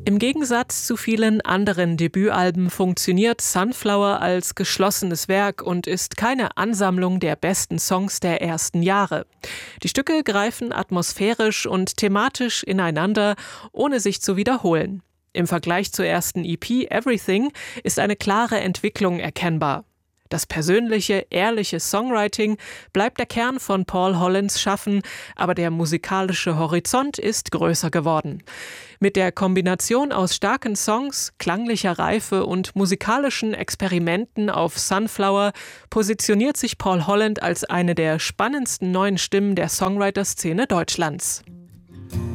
Im Gegensatz zu vielen anderen Debütalben funktioniert Sunflower als geschlossenes Werk und ist keine Ansammlung der besten Songs der ersten Jahre. Die Stücke greifen atmosphärisch und thematisch ineinander, ohne sich zu wiederholen. Im Vergleich zur ersten EP Everything ist eine klare Entwicklung erkennbar. Das persönliche, ehrliche Songwriting bleibt der Kern von Paul Hollands Schaffen, aber der musikalische Horizont ist größer geworden. Mit der Kombination aus starken Songs, klanglicher Reife und musikalischen Experimenten auf Sunflower positioniert sich Paul Holland als eine der spannendsten neuen Stimmen der Songwriter-Szene Deutschlands.